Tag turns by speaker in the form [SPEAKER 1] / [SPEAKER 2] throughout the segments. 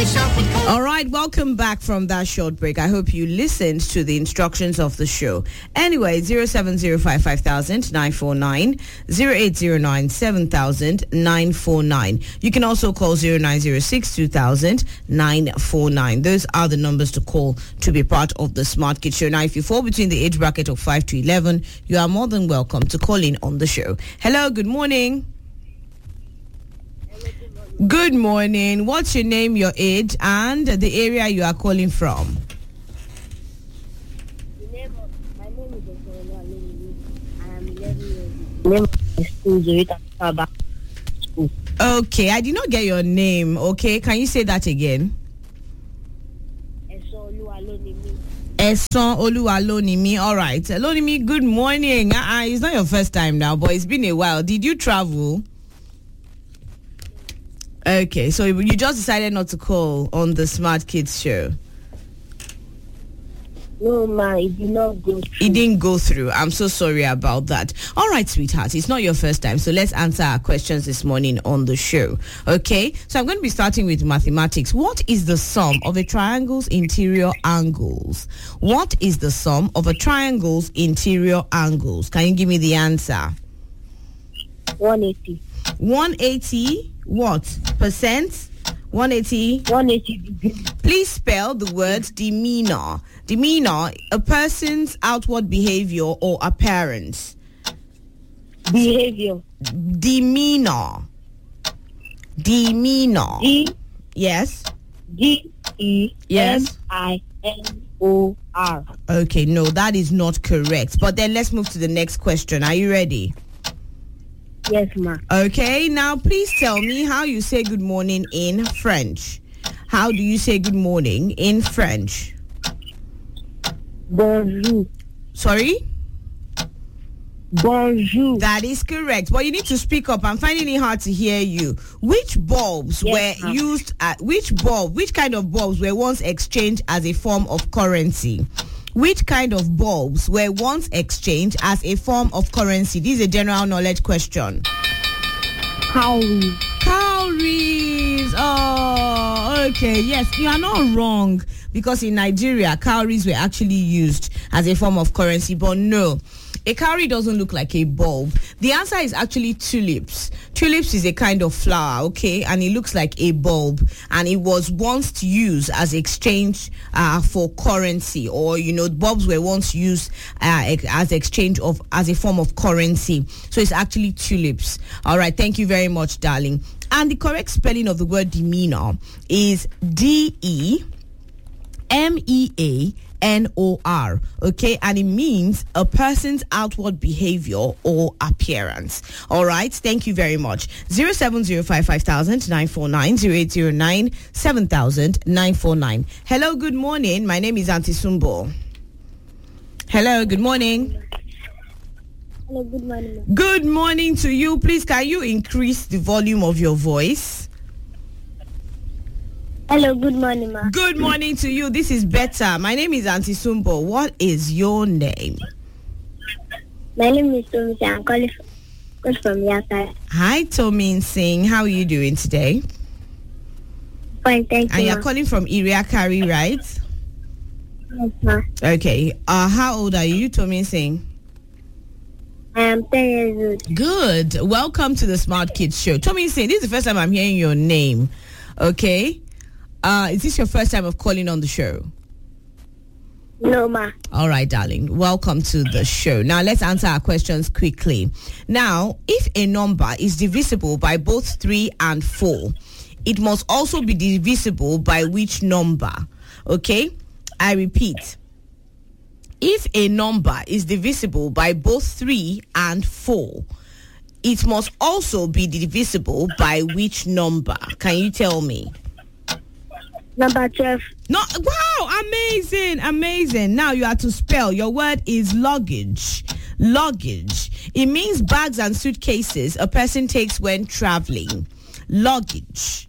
[SPEAKER 1] All right, welcome back from that short break. I hope you listened to the instructions of the show. Anyway, 070550949, 08097000 You can also call 09062000 Those are the numbers to call to be part of the Smart Kid Show. Now, if you fall between the age bracket of 5 to 11, you are more than welcome to call in on the show. Hello, good morning. Good morning. What's your name, your age, and the area you are calling from?
[SPEAKER 2] My name is I am 11 years old. Name of school.
[SPEAKER 1] Okay, I did not get your name. Okay, can you say that again? Eson Oluwalonimi. All right. Lonimi, good morning. It's not your first time now, but it's been a while. Did you travel? Okay, so you just decided not to call on the Smart Kids show.
[SPEAKER 2] No, ma, it did not go through.
[SPEAKER 1] It didn't go through. I'm so sorry about that. All right, sweetheart, it's not your first time, so let's answer our questions this morning on the show. Okay, so I'm going to be starting with mathematics. What is the sum of a triangle's interior angles? What is the sum of a triangle's interior angles? Can you give me the answer?
[SPEAKER 2] 180.
[SPEAKER 1] 180 what? Percent? 180?
[SPEAKER 2] 180 degrees.
[SPEAKER 1] Please spell the word demeanor. Demeanor, a person's outward behavior or appearance.
[SPEAKER 2] Behavior.
[SPEAKER 1] Demeanor. Demeanor. Yes.
[SPEAKER 2] D-E-M-I-N-O-R.
[SPEAKER 1] Okay, no, that is not correct. But then let's move to the next question. Are you ready?
[SPEAKER 2] Yes, ma.
[SPEAKER 1] Okay, now please tell me how you say good morning in French. How do you say good morning in French?
[SPEAKER 2] Bonjour.
[SPEAKER 1] Sorry?
[SPEAKER 2] Bonjour.
[SPEAKER 1] That is correct. But you need to speak up. I'm finding it hard to hear you. Which bulbs were used at which kind of bulbs were once exchanged as a form of currency? Which kind of bulbs were once exchanged as a form of currency? This is a general knowledge question.
[SPEAKER 2] Cowries.
[SPEAKER 1] Cowries. Oh, okay. Yes, you are not wrong. Because in Nigeria, cowries were actually used as a form of currency. But no, a cowrie doesn't look like a bulb. The answer is actually tulips. Tulips is a kind of flower, okay? And it looks like a bulb. And it was once used as exchange for currency. Or, bulbs were once used as exchange as a form of currency. So it's actually tulips. All right, thank you very much, darling. And the correct spelling of the word demeanor is D-E-M-E-A-N-O-R, okay, and it means a person's outward behavior or appearance. All right, thank you very much. 070550949, 08097000 Hello, good morning. My name is Auntie Sumbo. Hello, good morning.
[SPEAKER 2] Hello, good morning.
[SPEAKER 1] Good morning to you. Please, can you increase the volume of your voice?
[SPEAKER 2] Hello, good morning, ma.
[SPEAKER 1] Good morning to you. This is better. My name is Auntie Sumbo. What is your name?
[SPEAKER 2] My name is Tommy. I'm calling from Yaka.
[SPEAKER 1] Hi, Tommy Singh. How are you doing today?
[SPEAKER 2] Fine, thank you.
[SPEAKER 1] And you're calling from Iriakari, right?
[SPEAKER 2] Yes, ma.
[SPEAKER 1] Okay. How old are you, Tommy Singh?
[SPEAKER 2] I am 10 years old.
[SPEAKER 1] Good. Welcome to the Smart Kids Show. Tommy Singh, this is the first time I'm hearing your name. Okay. Is this your first time of calling on the show?
[SPEAKER 2] No, ma.
[SPEAKER 1] All right, darling. Welcome to the show. Now, let's answer our questions quickly. Now, if a number is divisible by both 3 and 4, it must also be divisible by which number? Okay? I repeat. If a number is divisible by both 3 and 4, it must also be divisible by which number? Can you tell me?
[SPEAKER 2] Number 12.
[SPEAKER 1] No, wow, amazing. Now you have to spell. Your word is luggage. Luggage. It means bags and suitcases a person takes when traveling. Luggage.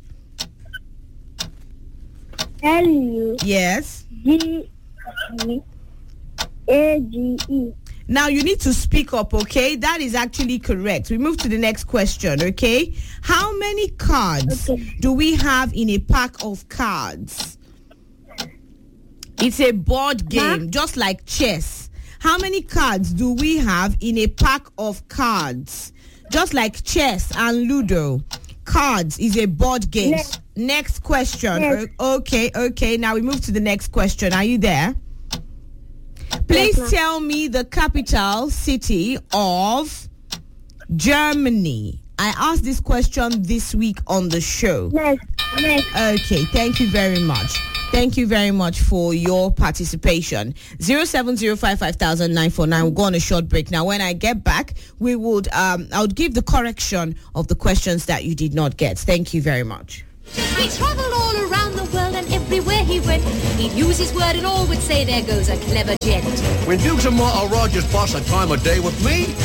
[SPEAKER 2] L-U.
[SPEAKER 1] Yes.
[SPEAKER 2] G-E-A-G-E.
[SPEAKER 1] Now you need to speak up, okay? That is actually correct. We move to the next question, okay? How many cards do we have in a pack of cards? It's a board game, just like chess. How many cards do we have in a pack of cards? Just like chess and Ludo. Cards is a board game. Next question. Okay. Now we move to the next question. Are you there? Please tell me the capital city of Germany. I asked this question this week on the show. Okay, thank you very much. Thank you very much for your participation. 070550949. We'll go on a short break. Now, when I get back, we would I would give the correction of the questions that you did not get. Thank you very much.
[SPEAKER 3] He travelled all around the world and everywhere he went, he'd use his word and all would say, there goes a clever gent.
[SPEAKER 4] When Dukes and Martha Rogers boss a time of day with me,